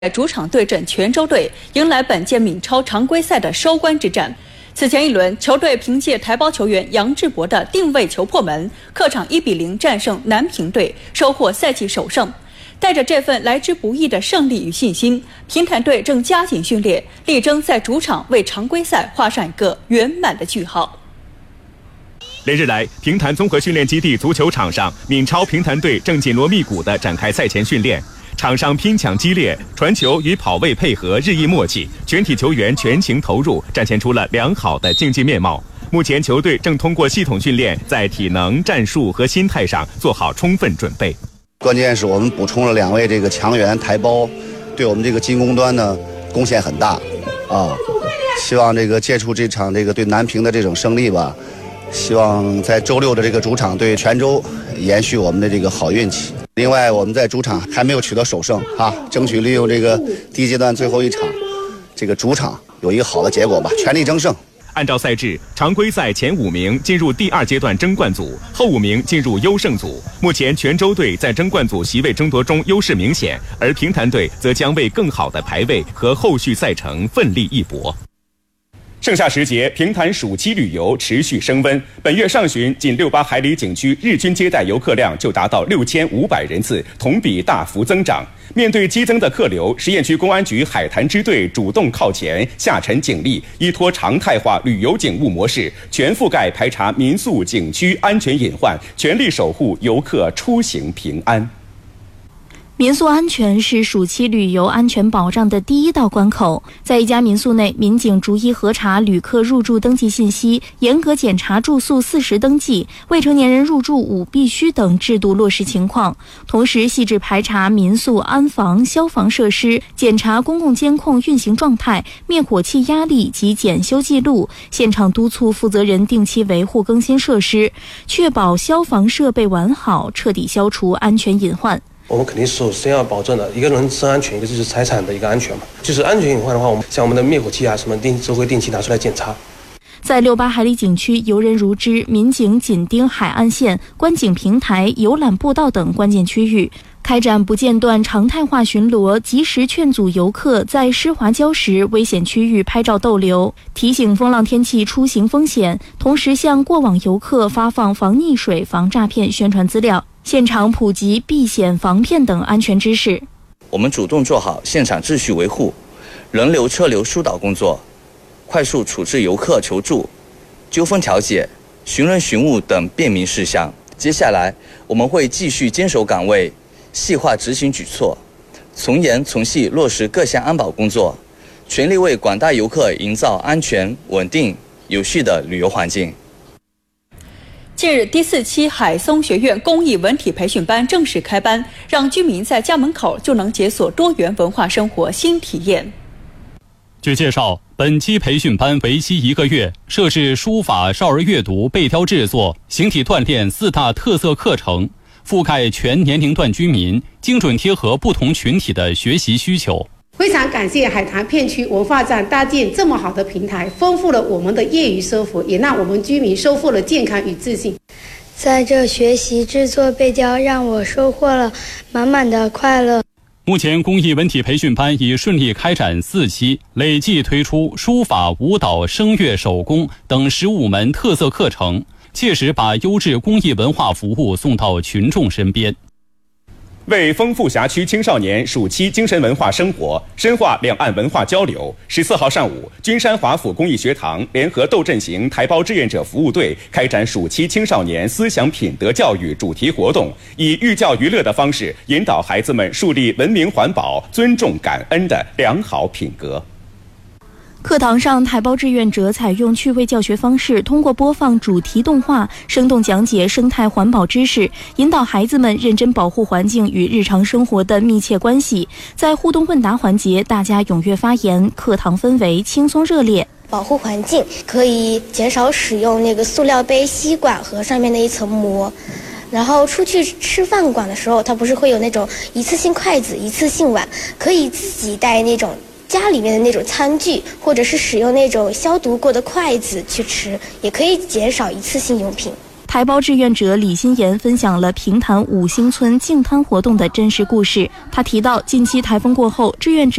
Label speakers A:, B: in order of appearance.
A: 主场对阵泉州队，迎来本届闽超常规赛的收官之战。此前一轮，球队凭借台胞球员杨志博的定位球破门，客场1比0战胜南平队，收获赛季首胜。带着这份来之不易的胜利与信心，平潭队正加紧训练，力争在主场为常规赛画上一个圆满的句号。
B: 连日来，平潭综合训练基地足球场上，闽超平潭队正紧锣密鼓地展开赛前训练。场上拼抢激烈，传球与跑位配合日益默契，全体球员全情投入，展现出了良好的竞技面貌。目前，球队正通过系统训练，在体能、战术和心态上做好充分准备。
C: 关键是我们补充了2位这个强援台胞，对我们这个进攻端呢贡献很大啊。希望这个借助这场这个对南平的这种胜利吧，希望在周6的这个主场对泉州延续我们的这个好运气。另外，我们在主场还没有取得首胜啊，争取利用这个第一阶段最后一场，这个主场有一个好的结果吧，全力争胜。
B: 按照赛制，常规赛前5名进入第2阶段争冠组，后5名进入优胜组。目前泉州队在争冠组席位争夺中优势明显，而平潭队则将为更好的排位和后续赛程奋力一搏。盛夏时节，平潭暑期旅游持续升温。本月上旬，仅68海里景区日均接待游客量就达到6500人次，同比大幅增长。面对激增的客流，实验区公安局海坛支队主动靠前，下沉警力，依托常态化旅游警务模式，全覆盖排查民宿景区安全隐患，全力守护游客出行平安。
D: 民宿安全是暑期旅游安全保障的第一道关口。在一家民宿内，民警逐一核查旅客入住登记信息，严格检查住宿40登记、未成年人入住5必须等制度落实情况，同时细致排查民宿安防、消防设施，检查公共监控运行状态、灭火器压力及检修记录，现场督促负责人定期维护更新设施，确保消防设备完好，彻底消除安全隐患。
E: 我们肯定首先要保证的一个人身安全，一个就是财产的一个安全嘛。就是安全隐患的话，像我们的灭火器啊什么都会定期拿出来检查。
D: 在68海里景区游人如织，民警紧盯海岸线、观景平台、游览步道等关键区域，开展不间断常态化巡逻，及时劝阻游客在湿滑礁石危险区域拍照逗留，提醒风浪天气出行风险，同时向过往游客发放防溺水、防诈骗宣传资料，现场普及避险防骗等安全知识。
F: 我们主动做好现场秩序维护、人流车流疏导工作，快速处置游客求助、纠纷调解、寻人寻物等便民事项。接下来，我们会继续坚守岗位，细化执行举措，从严从细落实各项安保工作，全力为广大游客营造安全、稳定、有序的旅游环境。
A: 近日，第4期海松学院公益文体培训班正式开班，让居民在家门口就能解锁多元文化生活新体验。
G: 据介绍，本期培训班为期1个月，设置书法、少儿阅读、背雕制作、形体锻炼4大特色课程，覆盖全年龄段居民，精准贴合不同群体的学习需求。
H: 非常感谢海坛片区文化站搭建这么好的平台，丰富了我们的业余生活，也让我们居民收获了健康与自信。
I: 在这学习制作背雕，让我收获了满满的快乐。
G: 目前公益文体培训班已顺利开展4期，累计推出书法、舞蹈、声乐、手工等15门特色课程，切实把优质公益文化服务送到群众身边。
B: 为丰富辖区青少年暑期精神文化生活，深化两岸文化交流，14号上午，君山华府公益学堂联合斗阵型台胞志愿者服务队开展暑期青少年思想品德教育主题活动，以寓教于乐的方式引导孩子们树立文明环保、尊重感恩的良好品格。
D: 课堂上，台胞志愿者采用趣味教学方式，通过播放主题动画，生动讲解生态环保知识，引导孩子们认真保护环境与日常生活的密切关系。在互动问答环节，大家踊跃发言，课堂氛围轻松热烈。
I: 保护环境可以减少使用那个塑料杯、吸管和上面的一层膜。然后出去吃饭馆的时候，它不是会有那种一次性筷子、一次性碗，可以自己带那种家里面的那种餐具，或者是使用那种消毒过的筷子去吃，也可以减少一次性用品。
D: 台胞志愿者李新言分享了平潭五星村净滩活动的真实故事。他提到，近期台风过后，志愿者